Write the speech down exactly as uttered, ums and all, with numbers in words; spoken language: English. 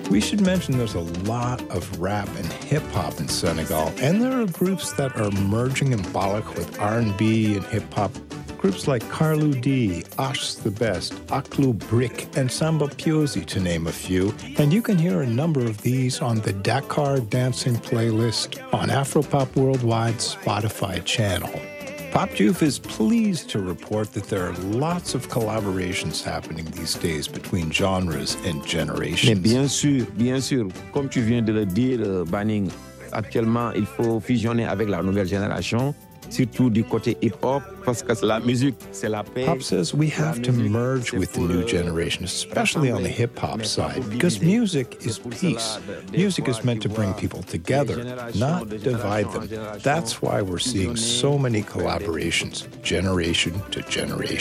We should mention there's a lot of rap and hip-hop in Senegal, and there are groups that are merging Mbalax with R and B and hip-hop. Groups like Carlou D, Ash the Best, Aklu Brick, and Samba Piozi, to name a few. And you can hear a number of these on the Dakar Dancing playlist on Afropop Worldwide's Spotify channel. Popjuve is pleased to report that there are lots of collaborations happening these days between genres and generations. Mais bien sûr, bien sûr, comme tu viens de le dire, Banning, actuellement, il faut fusionner avec la nouvelle génération. Surtout du côté hip-hop, parce que la musique, c'est la paix. Pop says we have to merge with the new generation, especially on the hip-hop side, because music is peace. Music is meant to bring people together, not divide them. That's why we're seeing so many collaborations, generation to generation.